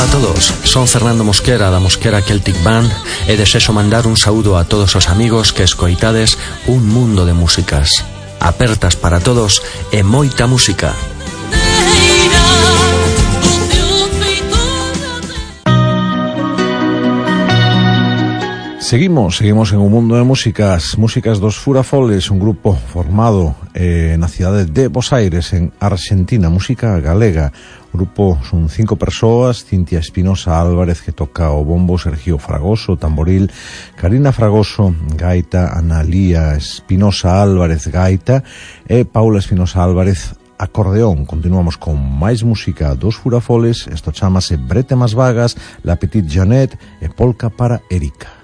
Ola a todos, son Fernando Mosquera da Mosquera Celtic Band e desexo mandar un saúdo a todos os amigos que escoitades un mundo de músicas apertas para todos e moita música. Seguimos en un mundo de músicas dos Furafoles, un grupo formado na cidade de Bos Aires, en Argentina, música galega. O grupo son 5 persoas: Cintia Espinosa Álvarez, que toca o bombo, Sergio Fragoso, tamboril, Karina Fragoso, gaita, Analía Espinosa Álvarez, gaita, e Paula Espinosa Álvarez, acordeón. Continuamos con máis música dos Furafoles. Isto chamase Brete Más Vagas, La Petite Jeanette e Polka para Erika.